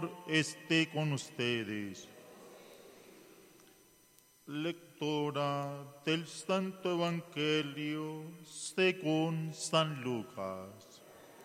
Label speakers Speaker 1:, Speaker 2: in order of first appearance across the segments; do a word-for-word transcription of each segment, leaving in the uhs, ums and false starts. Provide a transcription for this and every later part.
Speaker 1: esté con ustedes. Lectura del Santo Evangelio según San Lucas.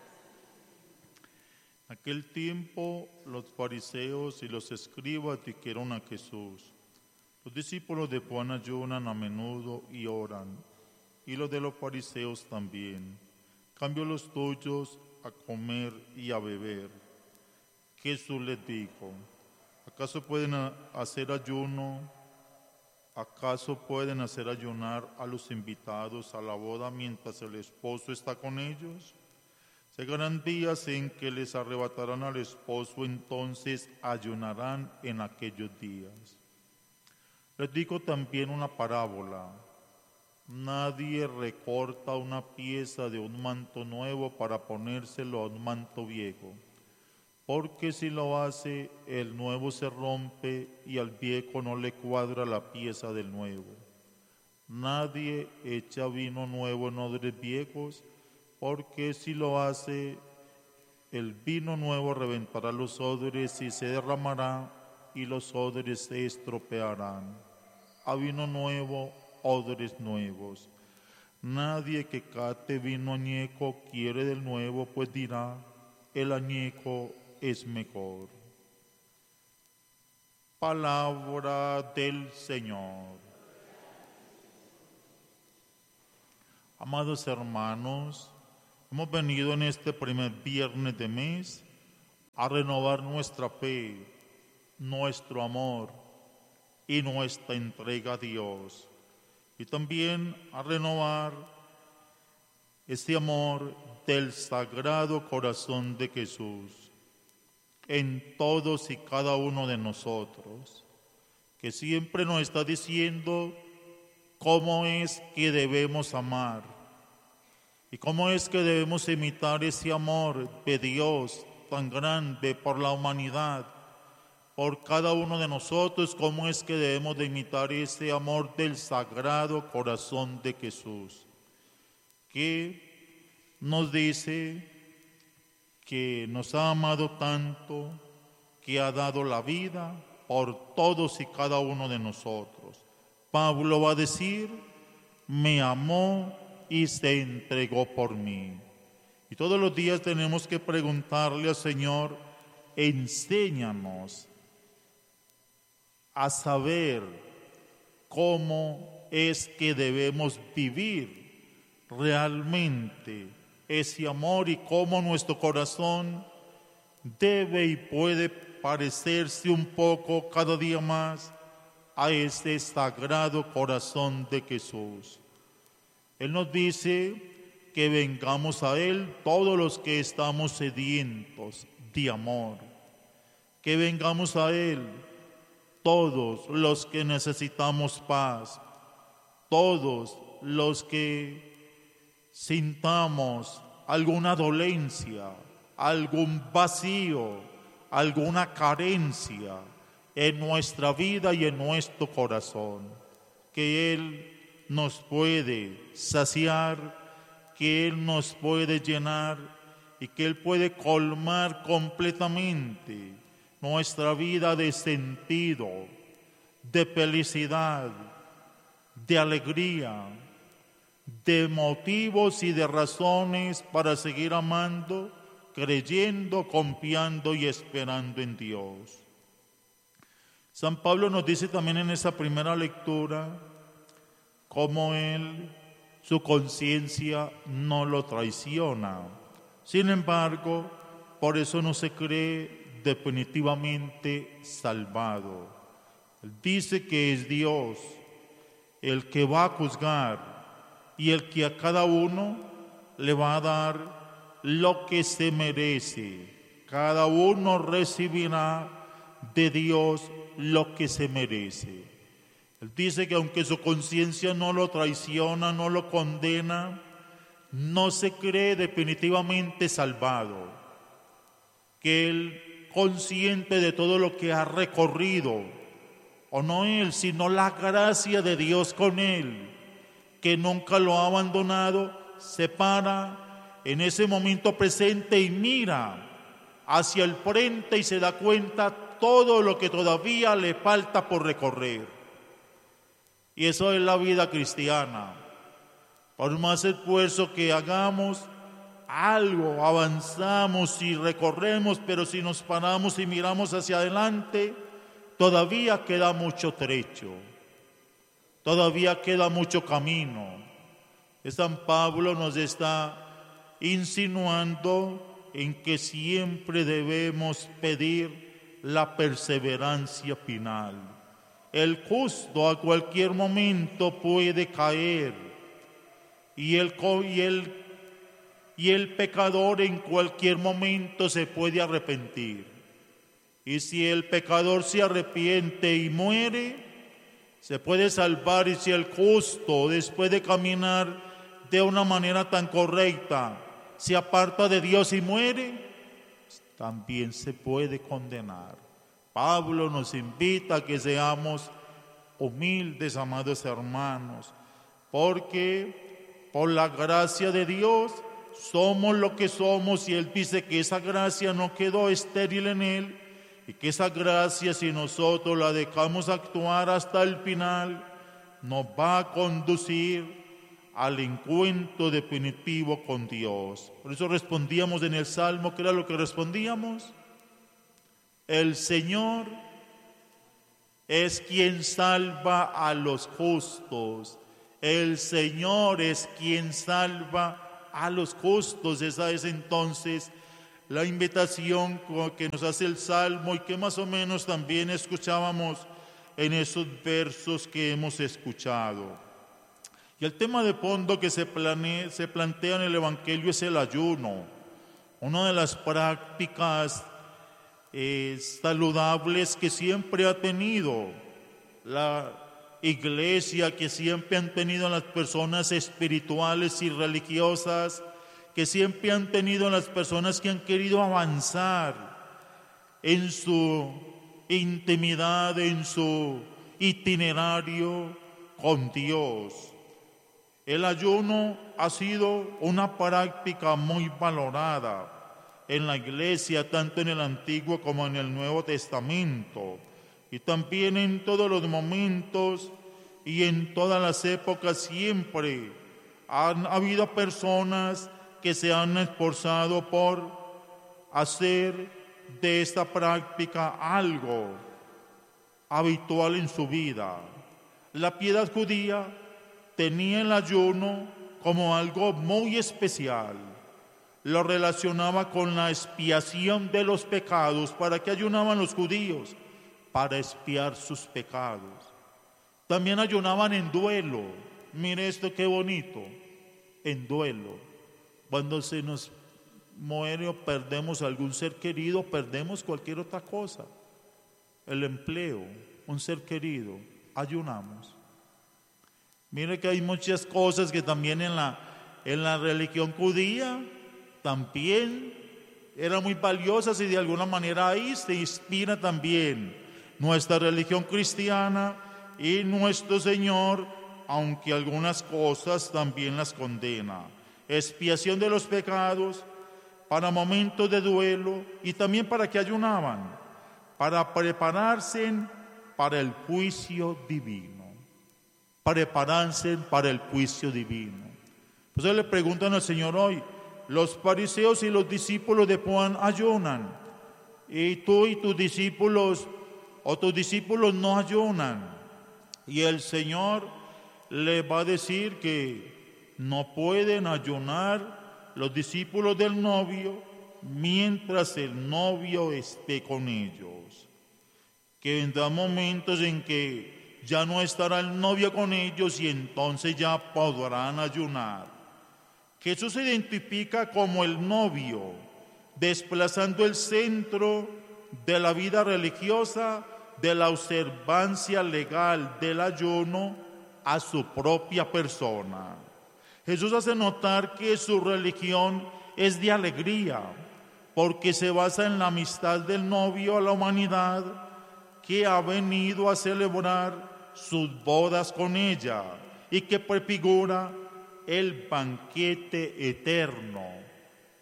Speaker 1: En aquel tiempo los fariseos y los escribas dijeron a Jesús: los discípulos de Juan ayunan a menudo y oran, y los de los fariseos también. En cambio los tuyos a comer y a beber. Jesús les dijo: ¿acaso pueden hacer ayuno? ¿Acaso pueden hacer ayunar a los invitados a la boda mientras el esposo está con ellos? Llegarán días en que les arrebatarán al esposo, entonces ayunarán en aquellos días. Les digo también una parábola. Nadie recorta una pieza de un manto nuevo para ponérselo a un manto viejo, porque si lo hace, el nuevo se rompe y al viejo no le cuadra la pieza del nuevo. Nadie echa vino nuevo en odres viejos, porque si lo hace, el vino nuevo reventará los odres y se derramará, y los odres se estropearán. A vino nuevo, odres nuevos. Nadie que cate vino añejo quiere del nuevo, pues dirá: el añejo es mejor. Palabra del Señor. Amados hermanos, hemos venido en este primer viernes de mes a renovar nuestra fe, nuestro amor y nuestra entrega a Dios, y también a renovar este amor del Sagrado Corazón de Jesús en todos y cada uno de nosotros, que siempre nos está diciendo cómo es que debemos amar y cómo es que debemos imitar ese amor de Dios tan grande por la humanidad, por cada uno de nosotros, cómo es que debemos de imitar ese amor del Sagrado Corazón de Jesús, que nos dice que nos ha amado tanto, que ha dado la vida por todos y cada uno de nosotros. Pablo va a decir: me amó y se entregó por mí. Y todos los días tenemos que preguntarle al Señor: enséñanos a saber cómo es que debemos vivir realmente ese amor y cómo nuestro corazón debe y puede parecerse un poco cada día más a ese Sagrado Corazón de Jesús. Él nos dice que vengamos a Él todos los que estamos sedientos de amor, que vengamos a Él todos los que necesitamos paz, todos los que sintamos alguna dolencia, algún vacío, alguna carencia en nuestra vida y en nuestro corazón, que Él nos puede saciar, que Él nos puede llenar y que Él puede colmar completamente nuestra vida de sentido, de felicidad, de alegría, de motivos y de razones para seguir amando, creyendo, confiando y esperando en Dios. San Pablo nos dice también en esa primera lectura cómo él, su conciencia no lo traiciona. Sin embargo, por eso no se cree definitivamente salvado. Él dice que es Dios el que va a juzgar y el que a cada uno le va a dar lo que se merece. Cada uno recibirá de Dios lo que se merece. Él dice que aunque su conciencia no lo traiciona, no lo condena, no se cree definitivamente salvado. Que él, consciente de todo lo que ha recorrido, o no él, sino la gracia de Dios con él, que nunca lo ha abandonado, se para en ese momento presente y mira hacia el frente y se da cuenta todo lo que todavía le falta por recorrer. Y eso es la vida cristiana. Por más esfuerzo que hagamos, algo avanzamos y recorremos, pero si nos paramos y miramos hacia adelante, todavía queda mucho trecho, todavía queda mucho camino. San Pablo nos está insinuando en que siempre debemos pedir la perseverancia final. El justo a cualquier momento puede caer y el, y el, y el pecador en cualquier momento se puede arrepentir. Y si el pecador se arrepiente y muere, se puede salvar. Y si el justo, después de caminar de una manera tan correcta, se aparta de Dios y muere, también se puede condenar. Pablo nos invita a que seamos humildes, amados hermanos, porque por la gracia de Dios somos lo que somos, y Él dice que esa gracia no quedó estéril en Él, y que esa gracia, si nosotros la dejamos actuar hasta el final, nos va a conducir al encuentro definitivo con Dios. Por eso respondíamos en el Salmo, ¿qué era lo que respondíamos? El Señor es quien salva a los justos. El Señor es quien salva a los justos. Esa es entonces la invitación que nos hace el Salmo, y que más o menos también escuchábamos en esos versos que hemos escuchado. Y el tema de fondo que se, planea, se plantea en el Evangelio es el ayuno, una de las prácticas eh, saludables que siempre ha tenido la Iglesia, que siempre han tenido las personas espirituales y religiosas, que siempre han tenido las personas que han querido avanzar en su intimidad, en su itinerario con Dios. El ayuno ha sido una práctica muy valorada en la Iglesia, tanto en el Antiguo como en el Nuevo Testamento, y también en todos los momentos y en todas las épocas siempre han habido personas que se han esforzado por hacer de esta práctica algo habitual en su vida. La piedad judía tenía el ayuno como algo muy especial. Lo relacionaba con la expiación de los pecados. ¿Para qué ayunaban los judíos? Para expiar sus pecados. También ayunaban en duelo. Mire esto qué bonito. En duelo. Cuando se nos muere o perdemos algún ser querido, perdemos cualquier otra cosa. El empleo, un ser querido, ayunamos. Mire que hay muchas cosas que también en la, en la religión judía también eran muy valiosas, y de alguna manera ahí se inspira también nuestra religión cristiana y nuestro Señor, aunque algunas cosas también las condena. Expiación de los pecados, para momentos de duelo, y también para que ayunaban, para prepararse para el juicio divino. Prepararse para el juicio divino. Entonces le preguntan al Señor hoy, los fariseos y los discípulos de Juan ayunan, y tú y tus discípulos o tus discípulos no ayunan. Y el Señor le va a decir que no pueden ayunar los discípulos del novio mientras el novio esté con ellos. Que vendrán momentos en que ya no estará el novio con ellos y entonces ya podrán ayunar. Jesús se identifica como el novio, desplazando el centro de la vida religiosa, de la observancia legal del ayuno, a su propia persona. Jesús hace notar que su religión es de alegría, porque se basa en la amistad del novio a la humanidad, que ha venido a celebrar sus bodas con ella y que prefigura el banquete eterno,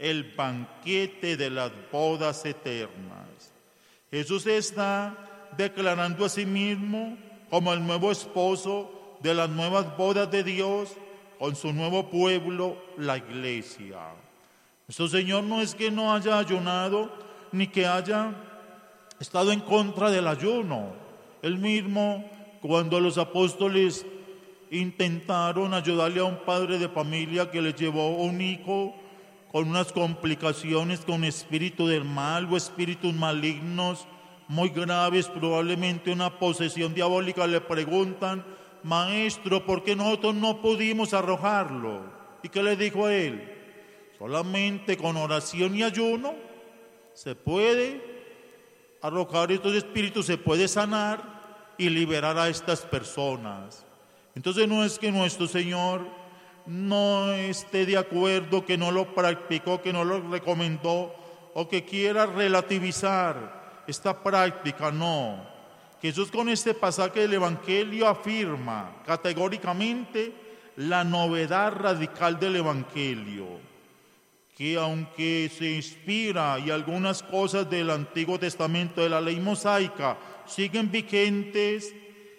Speaker 1: el banquete de las bodas eternas. Jesús está declarando a sí mismo como el nuevo esposo de las nuevas bodas de Dios con su nuevo pueblo, la iglesia. Nuestro Señor no es que no haya ayunado ni que haya estado en contra del ayuno. Él mismo, cuando los apóstoles intentaron ayudarle a un padre de familia que le llevó un hijo con unas complicaciones con espíritu del mal o espíritus malignos muy graves, probablemente una posesión diabólica, le preguntan: maestro, ¿por qué nosotros no pudimos arrojarlo? ¿Y qué le dijo a él? Solamente con oración y ayuno se puede arrojar estos espíritus, se puede sanar y liberar a estas personas. Entonces no es que nuestro Señor no esté de acuerdo, que no lo practicó, que no lo recomendó o que quiera relativizar esta práctica, no. Jesús con este pasaje del Evangelio afirma categóricamente la novedad radical del Evangelio, que aunque se inspira y algunas cosas del Antiguo Testamento, de la ley mosaica, siguen vigentes,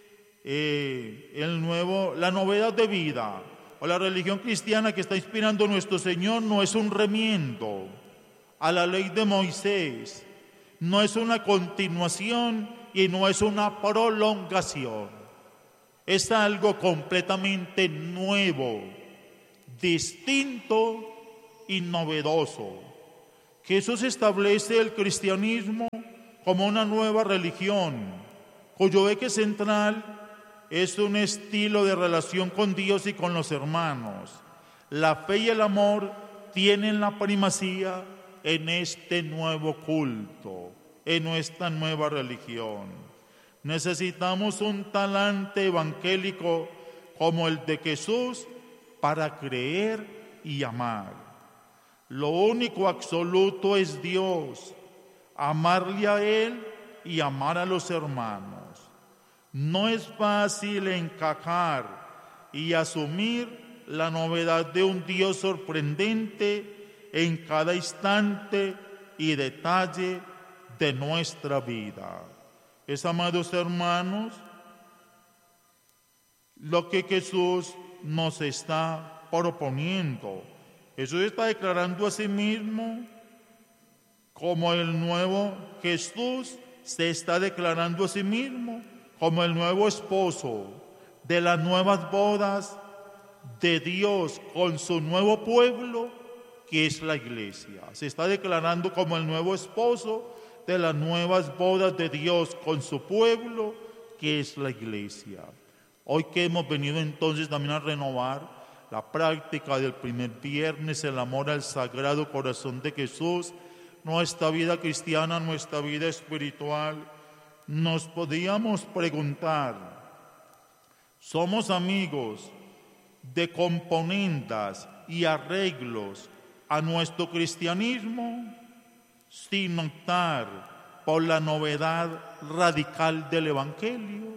Speaker 1: eh, el nuevo, la novedad de vida o la religión cristiana que está inspirando nuestro Señor no es un remiendo a la ley de Moisés, no es una continuación y no es una prolongación. Es algo completamente nuevo, distinto y novedoso. Jesús establece el cristianismo como una nueva religión, cuyo eje central es un estilo de relación con Dios y con los hermanos. La fe y el amor tienen la primacía en este nuevo culto, en nuestra nueva religión. Necesitamos un talante evangélico como el de Jesús para creer y amar. Lo único absoluto es Dios, amarle a Él y amar a los hermanos. No es fácil encajar y asumir la novedad de un Dios sorprendente en cada instante y detalle de nuestra vida. Es, amados hermanos, lo que Jesús nos está proponiendo. Jesús está declarando a sí mismo como el nuevo Jesús, se está declarando a sí mismo como el nuevo esposo de las nuevas bodas de Dios con su nuevo pueblo, que es la iglesia. Se está declarando como el nuevo esposo de las nuevas bodas de Dios con su pueblo, que es la iglesia. Hoy que hemos venido entonces también a renovar la práctica del primer viernes, el amor al Sagrado Corazón de Jesús, nuestra vida cristiana, nuestra vida espiritual, nos podíamos preguntar: ¿somos amigos de componendas y arreglos a nuestro cristianismo sin optar por la novedad radical del Evangelio?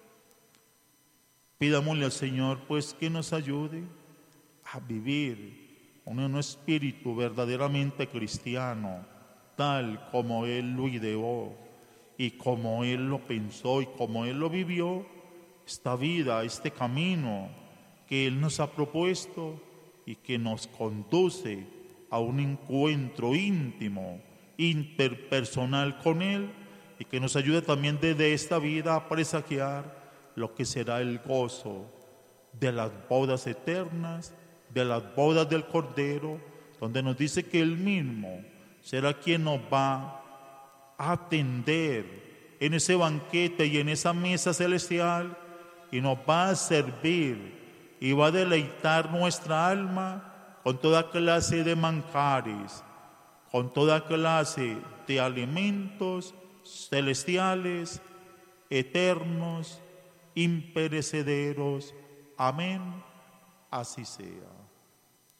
Speaker 1: Pidámosle al Señor pues que nos ayude a vivir con un espíritu verdaderamente cristiano, tal como Él lo ideó y como Él lo pensó y como Él lo vivió, esta vida, este camino que Él nos ha propuesto y que nos conduce a un encuentro íntimo, interpersonal con Él, y que nos ayude también desde esta vida a presagiar lo que será el gozo de las bodas eternas, de las bodas del Cordero, donde nos dice que Él mismo será quien nos va a atender en ese banquete y en esa mesa celestial, y nos va a servir y va a deleitar nuestra alma con toda clase de manjares, con toda clase de alimentos celestiales, eternos, imperecederos. Amén. Así sea.